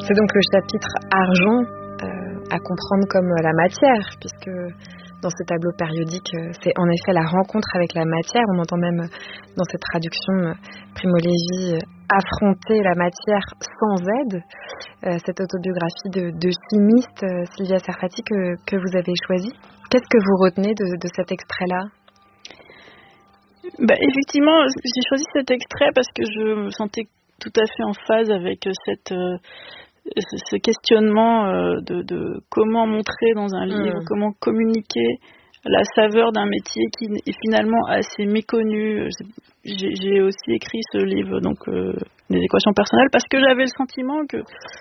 C'est donc le chapitre argent à comprendre comme la matière, puisque dans ce tableau périodique, c'est en effet la rencontre avec la matière. On entend même dans cette traduction Primo Levi affronter la matière sans aide. Cette autobiographie de chimiste, Sylvia Serfati, que vous avez choisie. Qu'est-ce que vous retenez de cet extrait-là ? Effectivement, j'ai choisi cet extrait parce que je me sentais tout à fait en phase avec ce questionnement de comment montrer dans un livre, comment communiquer la saveur d'un métier qui est finalement assez méconnu. J'ai aussi écrit ce livre, donc les équations personnelles, parce que j'avais le sentiment que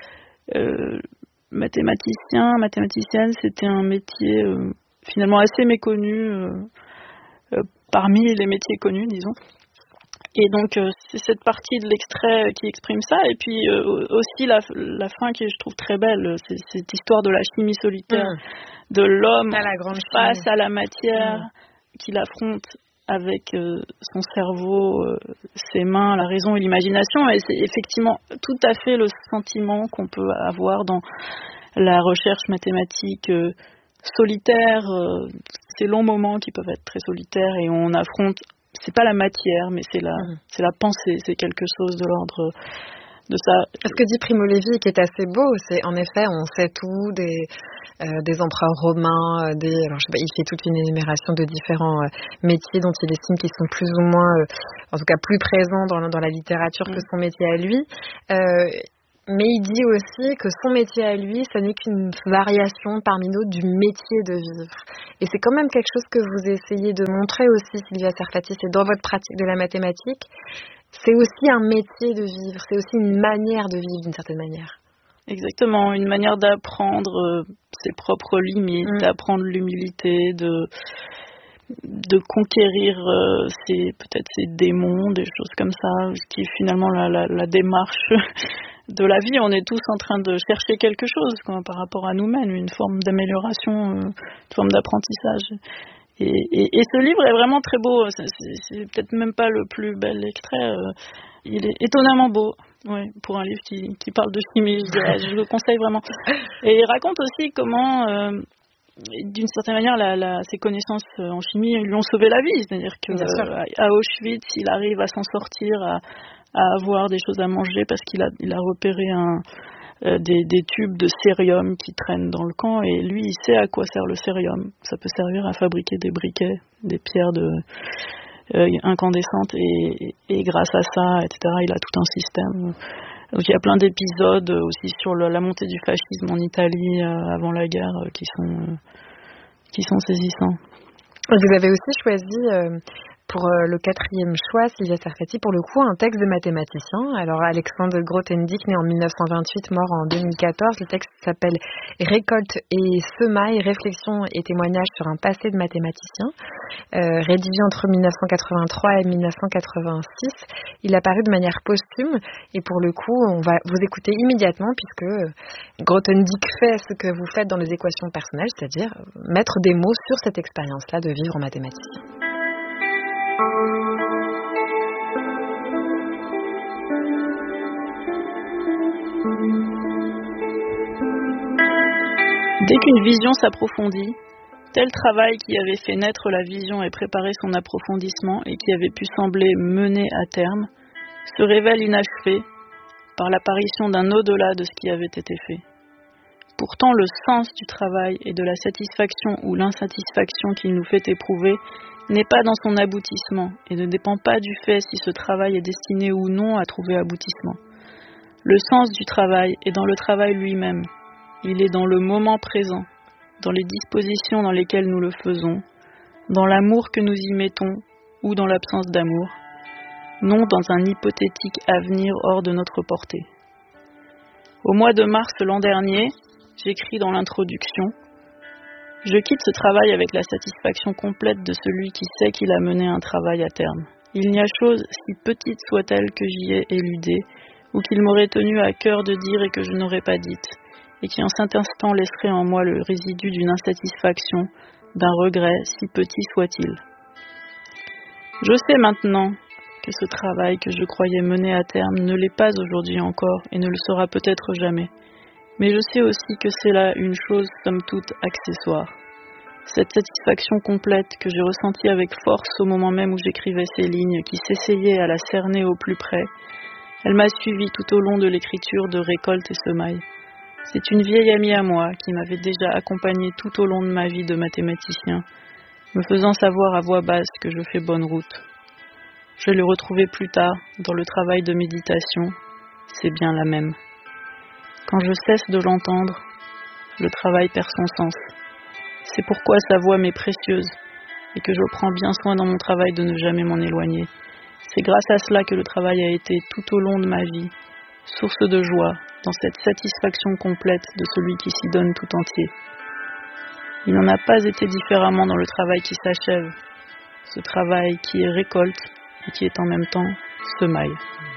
mathématicienne, c'était un métier finalement assez méconnu parmi les métiers connus, disons. Et donc, c'est cette partie de l'extrait qui exprime ça. Et puis, aussi la fin qui je trouve très belle, c'est cette histoire de la chimie solitaire, de l'homme face à la matière qu'il affronte avec son cerveau, ses mains, la raison et l'imagination. Et c'est effectivement tout à fait le sentiment qu'on peut avoir dans la recherche mathématique solitaire, ces longs moments qui peuvent être très solitaires et on affronte. C'est pas la matière, mais c'est la pensée, c'est quelque chose de l'ordre de ça. Ce que dit Primo Levi, qui est assez beau, c'est en effet, on sait tout des empereurs romains, alors je sais pas, il fait toute une énumération de différents métiers dont il estime qu'ils sont plus ou moins, en tout cas plus présents dans la littérature que son métier à lui. Mais il dit aussi que son métier à lui, ce n'est qu'une variation parmi d'autres du métier de vivre. Et c'est quand même quelque chose que vous essayez de montrer aussi, Sylvia Serfati, c'est dans votre pratique de la mathématique. C'est aussi un métier de vivre, c'est aussi une manière de vivre d'une certaine manière. Exactement, une manière d'apprendre ses propres limites, d'apprendre l'humilité, de conquérir peut-être ses démons, des choses comme ça, ce qui est finalement la démarche de la vie. On est tous en train de chercher quelque chose par rapport à nous-mêmes, une forme d'amélioration, une forme d'apprentissage. Et ce livre est vraiment très beau, c'est peut-être même pas le plus bel extrait, il est étonnamment beau. Oui, pour un livre qui parle de chimie, je le conseille vraiment. Et il raconte aussi comment, d'une certaine manière, ses connaissances en chimie lui ont sauvé la vie. C'est-à-dire qu'à Auschwitz, il arrive à s'en sortir, à avoir des choses à manger parce qu'il a repéré des tubes de cérium qui traînent dans le camp. Et lui, il sait à quoi sert le cérium. Ça peut servir à fabriquer des briquets, des pierres incandescentes. Et grâce à ça, etc., il a tout un système. Donc, il y a plein d'épisodes aussi sur la montée du fascisme en Italie avant la guerre qui sont saisissants. Vous avez aussi choisi pour le quatrième choix, Sylvia Serfati, pour le coup, un texte de mathématicien. Alors, Alexandre Grothendieck, né en 1928, mort en 2014. Le texte s'appelle « Récolte et semailles, réflexions et témoignages sur un passé de mathématicien ». Rédigé entre 1983 et 1986. Il a paru de manière posthume. Et pour le coup, on va vous écouter immédiatement puisque Grothendieck fait ce que vous faites dans les équations personnelles, c'est-à-dire mettre des mots sur cette expérience-là de vivre en mathématicien. Dès qu'une vision s'approfondit, tel travail qui avait fait naître la vision et préparé son approfondissement et qui avait pu sembler mener à terme, se révèle inachevé par l'apparition d'un au-delà de ce qui avait été fait. Pourtant, le sens du travail et de la satisfaction ou l'insatisfaction qu'il nous fait éprouver n'est pas dans son aboutissement et ne dépend pas du fait si ce travail est destiné ou non à trouver aboutissement. Le sens du travail est dans le travail lui-même. Il est dans le moment présent, dans les dispositions dans lesquelles nous le faisons, dans l'amour que nous y mettons ou dans l'absence d'amour, non dans un hypothétique avenir hors de notre portée. Au mois de mars l'an dernier, j'écris dans l'introduction « Je quitte ce travail avec la satisfaction complète de celui qui sait qu'il a mené un travail à terme. Il n'y a chose, si petite soit-elle, que j'y ai éludée, ou qu'il m'aurait tenu à cœur de dire et que je n'aurais pas dite, et qui en cet instant laisserait en moi le résidu d'une insatisfaction, d'un regret, si petit soit-il. Je sais maintenant que ce travail que je croyais mener à terme ne l'est pas aujourd'hui encore et ne le sera peut-être jamais. Mais je sais aussi que c'est là une chose somme toute accessoire. Cette satisfaction complète que j'ai ressentie avec force au moment même où j'écrivais ces lignes, qui s'essayaient à la cerner au plus près, elle m'a suivi tout au long de l'écriture de Récolte et Semailles. C'est une vieille amie à moi qui m'avait déjà accompagnée tout au long de ma vie de mathématicien, me faisant savoir à voix basse que je fais bonne route. Je l'ai retrouvée plus tard dans le travail de méditation, c'est bien la même. Quand je cesse de l'entendre, le travail perd son sens. C'est pourquoi sa voix m'est précieuse et que je prends bien soin dans mon travail de ne jamais m'en éloigner. C'est grâce à cela que le travail a été tout au long de ma vie source de joie dans cette satisfaction complète de celui qui s'y donne tout entier. Il n'en a pas été différemment dans le travail qui s'achève, ce travail qui est récolte et qui est en même temps semaille.